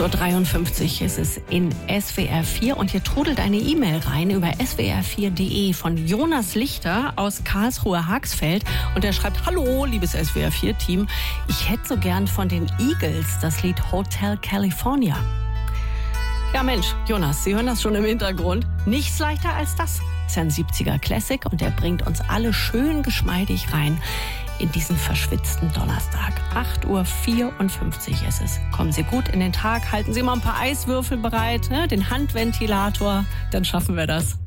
8.53 Uhr ist es in SWR 4 und hier trudelt eine E-Mail rein über swr4.de von Jonas Lichter aus Karlsruhe-Haxfeld und er schreibt: Hallo, liebes SWR 4 Team, ich hätte so gern von den Eagles das Lied Hotel California. Ja Mensch, Jonas, Sie hören das schon im Hintergrund. Nichts leichter als das. Ist ja ein 70er Classic und der bringt uns alle schön geschmeidig rein in diesen verschwitzten Donnerstag. 8.54 Uhr ist es. Kommen Sie gut in den Tag, halten Sie mal ein paar Eiswürfel bereit, ne? Den Handventilator, dann schaffen wir das.